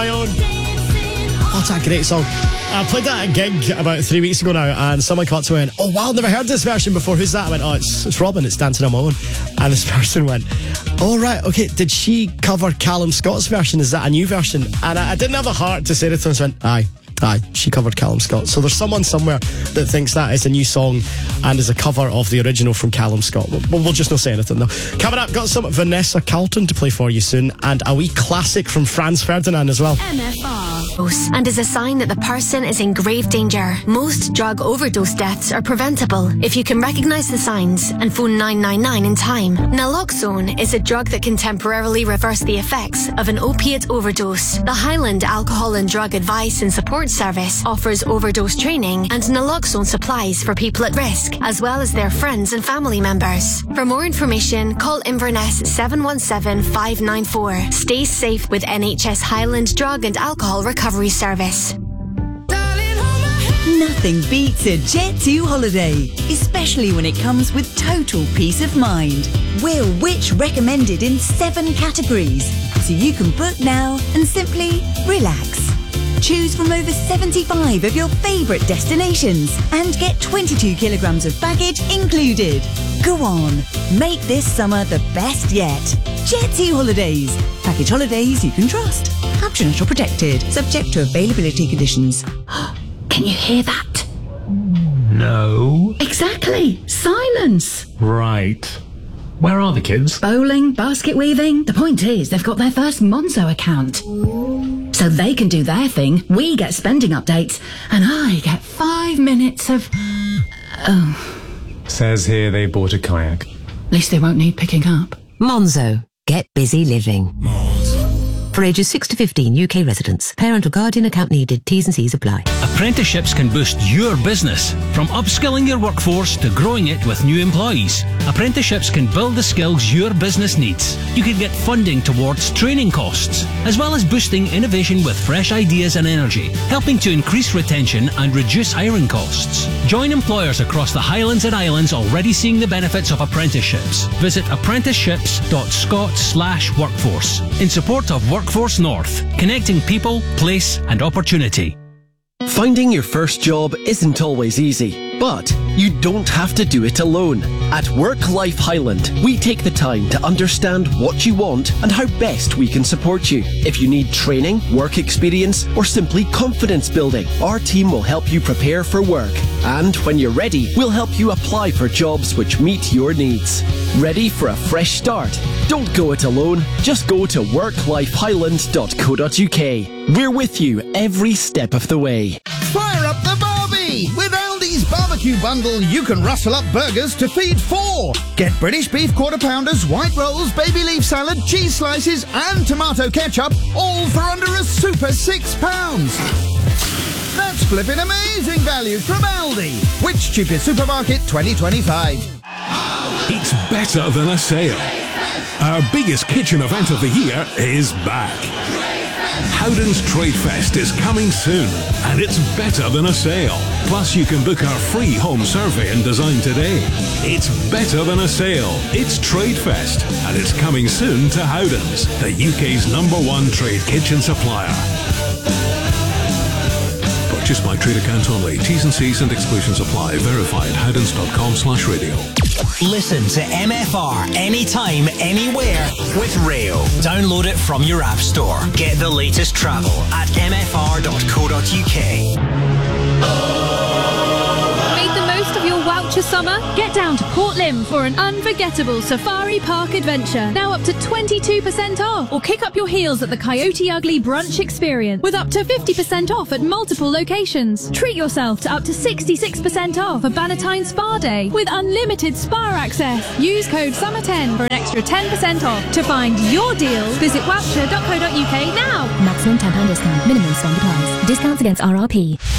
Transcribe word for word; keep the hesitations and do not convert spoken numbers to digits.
My Own. What's that great song? I played that at a gig about three weeks ago now, and someone came up to me and went, oh wow, I've never heard this version before. Who's that? I went, oh, it's, it's Robin, it's Dancing on My Own. And this person went, oh right, okay, did she cover Callum Scott's version? Is that a new version? And I, I didn't have a heart to say it to him, so I went, aye. Aye, she covered Callum Scott. So there's someone somewhere that thinks that is a new song and is a cover of the original from Callum Scott. We'll, we'll just not say anything though. Coming up, got some Vanessa Carlton to play for you soon, and a wee classic from Franz Ferdinand as well. M F R. And is a sign that the person is in grave danger. Most drug overdose deaths are preventable if you can recognise the signs and phone nine nine nine in time. Naloxone is a drug that can temporarily reverse the effects of an opiate overdose. The Highland Alcohol and Drug Advice and Support Service offers overdose training and naloxone supplies for people at risk, as well as their friends and family members. For more information, call Inverness seven one seven five nine four. Stay safe with N H S Highland Drug and Alcohol Recovery Service. Nothing beats a Jet two holiday, especially when it comes with total peace of mind. We're Which recommended in seven categories, so you can book now and simply relax. Choose from over seventy-five of your favourite destinations and get twenty-two kilograms of baggage included. Go on, make this summer the best yet. Jet two Holidays. Package holidays you can trust. Options are protected, subject to availability conditions. Can you hear that? No. Exactly. Silence. Right. Where are the kids? Bowling, basket weaving. The point is, they've got their first Monzo account. So they can do their thing, we get spending updates, and I get five minutes of... Oh. Says here they bought a kayak. At least they won't need picking up. Monzo. Get busy living. For ages six to fifteen, U K residents. Parent or guardian account needed. T's and C's apply. Apprenticeships can boost your business, from upskilling your workforce to growing it with new employees. Apprenticeships can build the skills your business needs. You can get funding towards training costs, as well as boosting innovation with fresh ideas and energy, helping to increase retention and reduce hiring costs. Join employers across the Highlands and Islands already seeing the benefits of apprenticeships. Visit apprenticeships dot scot slash workforce in support of Workforce North, connecting people, place and opportunity. Finding your first job isn't always easy, but you don't have to do it alone. At Work Life Highland, we take the time to understand what you want and how best we can support you. If you need training, work experience, or simply confidence building, our team will help you prepare for work. And when you're ready, we'll help you apply for jobs which meet your needs. Ready for a fresh start? Don't go it alone. Just go to work life highland dot co dot uk. We're with you every step of the way. Fire up the barbie! With Aldi's barbecue bundle, you can rustle up burgers to feed four. Get British beef quarter pounders, white rolls, baby leaf salad, cheese slices, and tomato ketchup, all for under a super six pounds. That's flipping amazing value from Aldi. Which stupid supermarket twenty twenty-five? It's better than a sale. Our biggest kitchen event of the year is back. Howden's Trade Fest is coming soon, and it's better than a sale. Plus, you can book our free home survey and design today. It's better than a sale. It's Trade Fest, and it's coming soon to Howden's, the U K's number one trade kitchen supplier. Purchase by trade account only. T's and C's and exclusions apply. Verified. Howdens dot com slash radio. Listen to M F R anytime, anywhere with Rail. Download it from your app store. Get the latest travel at m f r dot co dot u k. Make the most of your voucher summer. Get down to Port Lim for an unforgettable safari park adventure. Now up to twenty-two percent off. Or kick up your heels at the Coyote Ugly Brunch Experience with up to fifty percent off at multiple locations. Treat yourself to up to sixty-six percent off a Bannatyne Spa Day with unlimited spa access. Use code summer ten for an extra ten percent off. To find your deals, visit voucher dot co dot u k now. Maximum ten pounds discount. Minimum spend applies. Discounts against R R P.